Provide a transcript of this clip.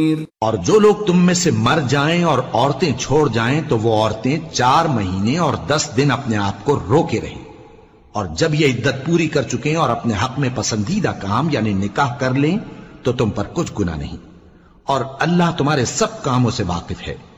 और जो लोग तुम में से मर जाएं और औरतें छोड़ जाएं तो वो औरतें 4 महीने और 10 दिन अपने आप को रोके रहें, और जब ये इद्दत पूरी कर चुके और अपने हक में पसंदीदा काम यानी निकाह कर लें तो तुम पर कुछ गुनाह नहीं, और अल्लाह तुम्हारे सब कामों से वाकिफ है।